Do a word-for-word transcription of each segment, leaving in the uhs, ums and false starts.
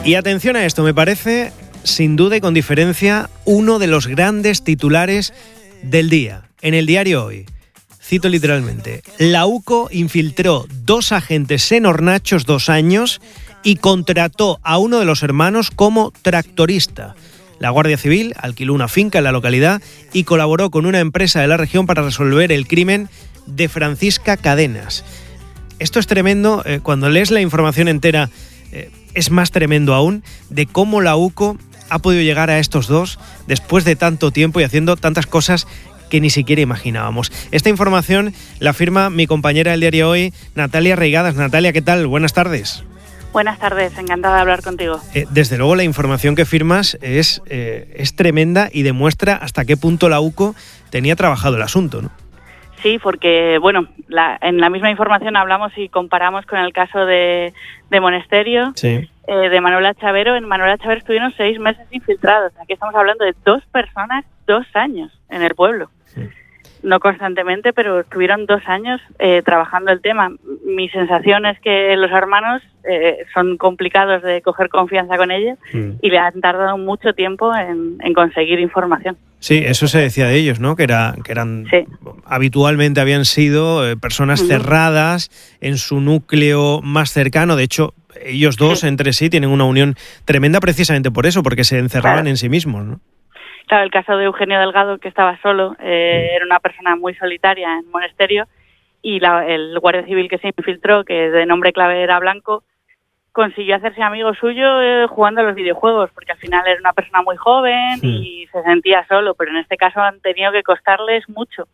Y atención a esto, me parece, sin duda y con diferencia, uno de los grandes titulares del día. En el diario Hoy, cito literalmente, la UCO infiltró dos agentes en Hornachos dos años y contrató a uno de los hermanos como tractorista. La Guardia Civil alquiló una finca en la localidad y colaboró con una empresa de la región para resolver el crimen de Francisca Cadenas. Esto es tremendo, eh, cuando lees la información entera eh, es más tremendo aún de cómo la UCO ha podido llegar a estos dos después de tanto tiempo y haciendo tantas cosas que ni siquiera imaginábamos. Esta información la firma mi compañera del diario Hoy, Natalia Reigadas. Natalia, ¿qué tal? Buenas tardes. Buenas tardes, encantada de hablar contigo. Eh, desde luego la información que firmas es, eh, es tremenda y demuestra hasta qué punto la UCO tenía trabajado el asunto, ¿no? Sí, porque bueno, la, en la misma información hablamos y comparamos con el caso de, de Monesterio, sí. eh, de Manuela Chavero. En Manuela Chavero estuvieron seis meses infiltrados. Aquí estamos hablando de dos personas, dos años en el pueblo. Sí. No constantemente, pero estuvieron dos años eh, trabajando el tema. Mi sensación es que los hermanos eh, son complicados de coger confianza con ellos mm. y le han tardado mucho tiempo en, en conseguir información. Sí, eso se decía de ellos, ¿no? Que, era, que eran sí. habitualmente habían sido eh, personas uh-huh. cerradas en su núcleo más cercano. De hecho, ellos dos sí. entre sí tienen una unión tremenda precisamente por eso, porque se encerraban claro. en sí mismos, ¿no? Claro, el caso de Eugenio Delgado, que estaba solo, eh, era una persona muy solitaria en Monesterio, y la, el guardia civil que se infiltró, que de nombre clave era Blanco, consiguió hacerse amigo suyo eh, jugando a los videojuegos, porque al final era una persona muy joven sí. y se sentía solo, pero en este caso han tenido que costarles mucho.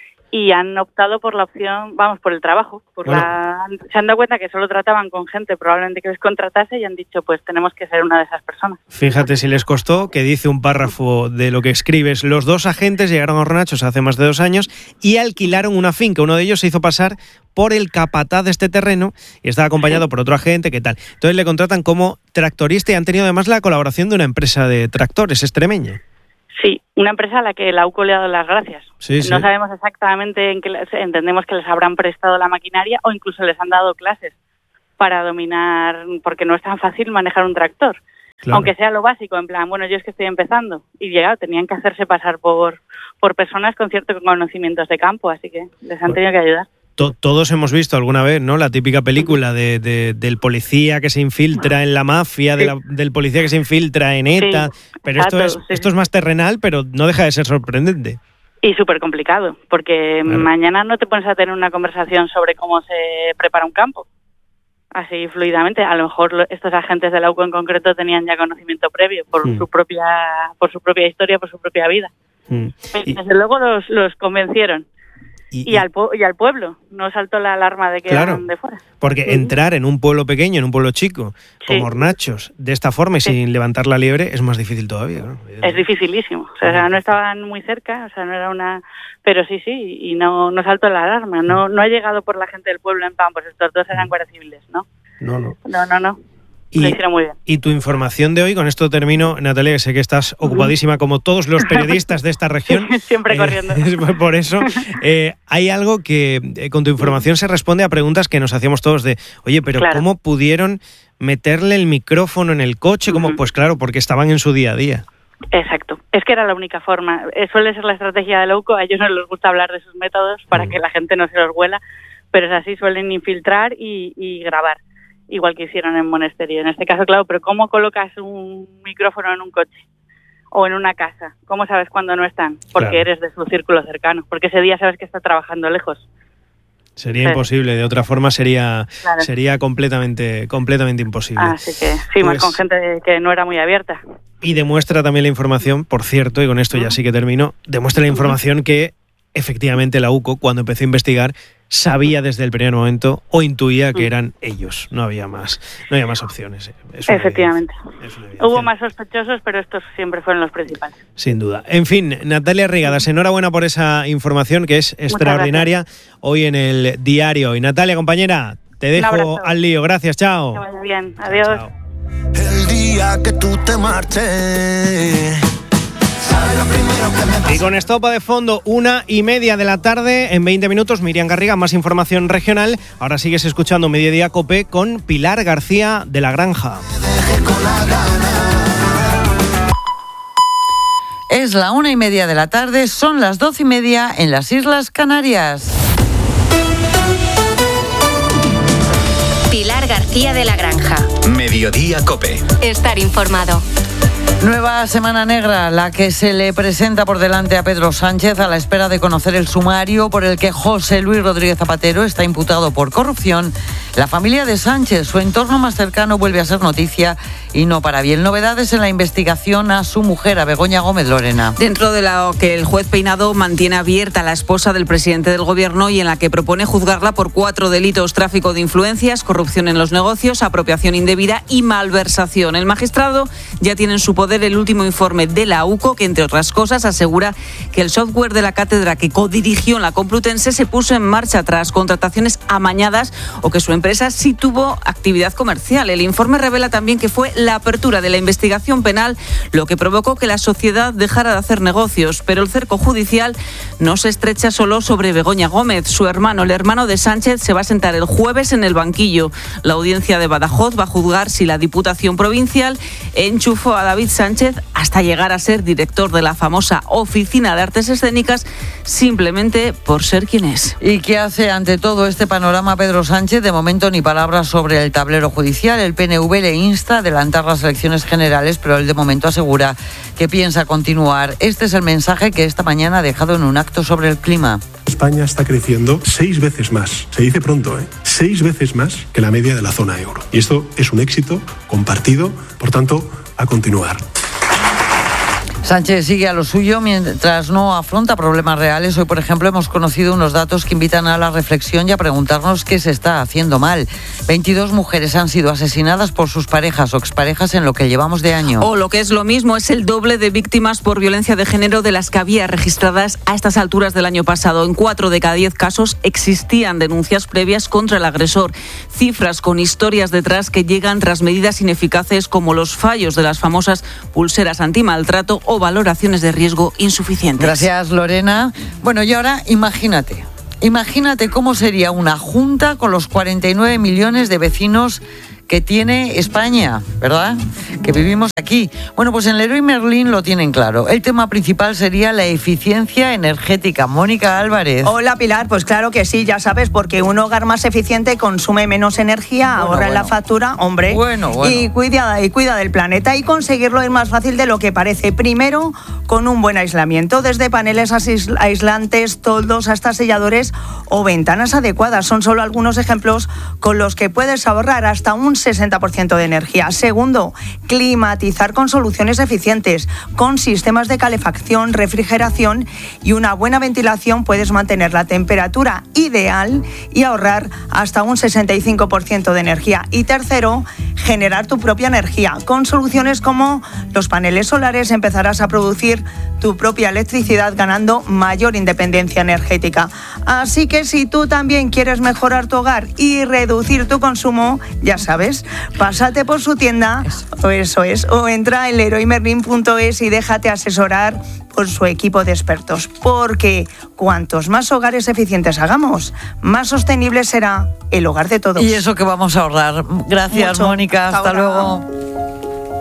Y han optado por la opción, vamos, por el trabajo. Por bueno. la, se han dado cuenta que solo trataban con gente probablemente que les contratase y han dicho, pues tenemos que ser una de esas personas. Fíjate si les costó, que dice un párrafo de lo que escribes. Los dos agentes llegaron a Hornachos hace más de dos años y alquilaron una finca. Uno de ellos se hizo pasar por el capataz de este terreno y estaba acompañado sí. por otro agente, ¿qué tal? Entonces le contratan como tractorista y han tenido además la colaboración de una empresa de tractores extremeña. Sí, una empresa a la que la UCO le ha dado las gracias. Sí, sí. No sabemos exactamente en qué, entendemos que les habrán prestado la maquinaria o incluso les han dado clases para dominar, porque no es tan fácil manejar un tractor. Claro. Aunque sea lo básico, en plan, bueno, yo es que estoy empezando. Y llegado, tenían que hacerse pasar por, por personas con ciertos conocimientos de campo, así que les han tenido que ayudar. Todos hemos visto alguna vez, ¿no? La típica película de, de, del policía que se infiltra en la mafia, sí. de la, del policía que se infiltra en ETA. Sí, pero exacto, esto es sí. esto es más terrenal, pero no deja de ser sorprendente. Y súper complicado, porque claro. mañana no te pones a tener una conversación sobre cómo se prepara un campo. Así fluidamente. A lo mejor estos agentes de la UCO en concreto tenían ya conocimiento previo por mm. su propia por su propia historia, por su propia vida. Mm. Y, desde luego los, los convencieron. Y, y, al y al pueblo, no saltó la alarma de que claro, eran de fuera. Porque uh-huh. entrar en un pueblo pequeño, en un pueblo chico, sí. como Hornachos, de esta forma y sí. sin levantar la liebre, es más difícil todavía, ¿no? Es dificilísimo. O sea, no estaban muy cerca, o sea, no era una... Pero sí, sí, y no, no saltó la alarma. No, no ha llegado por la gente del pueblo en plan, pues estos dos eran guardias civiles, ¿no? No, no. No, no, no. Y, lo hicieron muy bien. Y tu información de hoy, con esto termino, Natalia, que sé que estás ocupadísima como todos los periodistas de esta región. Siempre eh, corriendo. Por eso, eh, hay algo que eh, con tu información se responde a preguntas que nos hacíamos todos de, oye, pero claro. ¿cómo pudieron meterle el micrófono en el coche? ¿Cómo? Uh-huh. Pues claro, porque estaban en su día a día. Exacto. Es que era la única forma. Eh, suele ser la estrategia de la UCO. A ellos no les gusta hablar de sus métodos para uh-huh. que la gente no se los huela, pero es así, suelen infiltrar y, y grabar. Igual que hicieron en Monesterio. En este caso, claro, pero ¿cómo colocas un micrófono en un coche? O en una casa. ¿Cómo sabes cuándo no están? Porque claro. eres de su círculo cercano. Porque ese día sabes que está trabajando lejos. Sería sí. imposible. De otra forma sería claro. sería completamente completamente imposible. Así que sí, pues, más con gente que no era muy abierta. Y demuestra también la información, por cierto, y con esto ya sí que termino, demuestra la información que efectivamente la UCO, cuando empezó a investigar, sabía desde el primer momento o intuía que eran ellos. No había más, no había más opciones. Es Efectivamente. Hubo más sospechosos, pero estos siempre fueron los principales. Sin duda. En fin, Natalia Reigadas, enhorabuena por esa información que es extraordinaria hoy en el diario. Y Natalia, compañera, te dejo al lío. Gracias, chao. Que vaya bien. Adiós. Chao, chao. El día que tú te marches. Y con estopa de fondo, una y media de la tarde, en veinte minutos, Miriam Garriga, más información regional. Ahora sigues escuchando Mediodía COPE con Pilar García de la Granja. con la gana. Es la una y media de la tarde, son las doce y media en las Islas Canarias. Pilar García de la Granja. Mediodía COPE. Estar informado. Nueva semana negra, la que se le presenta por delante a Pedro Sánchez a la espera de conocer el sumario por el que José Luis Rodríguez Zapatero está imputado por corrupción. La familia de Sánchez, su entorno más cercano, vuelve a ser noticia y no para bien. Novedades en la investigación a su mujer, a Begoña Gómez, Lorena. Dentro de lo que el juez Peinado mantiene abierta a la esposa del presidente del gobierno y en la que propone juzgarla por cuatro delitos: tráfico de influencias, corrupción en los negocios, apropiación indebida y malversación. El magistrado ya tiene en su poder el último informe de la U C O, que entre otras cosas asegura que el software de la cátedra que codirigió en la Complutense se puso en marcha tras contrataciones amañadas o que su empresa sí tuvo actividad comercial. El informe revela también que fue la apertura de la investigación penal lo que provocó que la sociedad dejara de hacer negocios, pero el cerco judicial no se estrecha solo sobre Begoña Gómez. Su hermano, el hermano de Sánchez, se va a sentar el jueves en el banquillo. La audiencia de Badajoz va a juzgar si la Diputación Provincial enchufó a David Sánchez hasta llegar a ser director de la famosa Oficina de Artes Escénicas simplemente por ser quien es. ¿Y qué hace ante todo este panorama Pedro Sánchez? De momento ni palabras sobre el tablero judicial. El P N V le insta a adelantar las elecciones generales, pero él de momento asegura que piensa continuar. Este es el mensaje que esta mañana ha dejado en un acto sobre el clima. España está creciendo seis veces más, se dice pronto, ¿eh? seis veces más que la media de la zona euro. Y esto es un éxito compartido, por tanto, a continuar. Sánchez sigue a lo suyo mientras no afronta problemas reales. Hoy, por ejemplo, hemos conocido unos datos que invitan a la reflexión y a preguntarnos qué se está haciendo mal. veintidós mujeres han sido asesinadas por sus parejas o exparejas en lo que llevamos de año. O lo que es lo mismo, es el doble de víctimas por violencia de género de las que había registradas a estas alturas del año pasado. En cuatro de cada diez casos existían denuncias previas contra el agresor. Cifras con historias detrás que llegan tras medidas ineficaces como los fallos de las famosas pulseras antimaltrato o valoraciones de riesgo insuficientes. Gracias, Lorena. Bueno, y ahora imagínate, imagínate cómo sería una junta con los cuarenta y nueve millones de vecinos que tiene España, ¿verdad? Que vivimos aquí. Bueno, pues en Leroy Merlin lo tienen claro. El tema principal sería la eficiencia energética. Mónica Álvarez. Hola, Pilar. Pues claro que sí, ya sabes, porque un hogar más eficiente consume menos energía, bueno, ahorra bueno. en la factura, hombre, bueno, bueno. Y, cuida, y cuida del planeta. Y conseguirlo es más fácil de lo que parece. Primero, con un buen aislamiento, desde paneles aislantes, toldos hasta selladores o ventanas adecuadas. Son solo algunos ejemplos con los que puedes ahorrar hasta un sesenta por ciento de energía. Segundo, climatizar con soluciones eficientes. Con sistemas de calefacción, refrigeración y una buena ventilación puedes mantener la temperatura ideal y ahorrar hasta un sesenta y cinco por ciento de energía. Y tercero, generar tu propia energía. Con soluciones como los paneles solares empezarás a producir tu propia electricidad ganando mayor independencia energética. Así que si tú también quieres mejorar tu hogar y reducir tu consumo, ya sabes, pásate por su tienda, o eso es, o entra en leroy merlin punto es y déjate asesorar por su equipo de expertos, porque cuantos más hogares eficientes hagamos, más sostenible será el hogar de todos. Y eso que vamos a ahorrar. Gracias, Mucho. Mónica. Hasta, Hasta luego.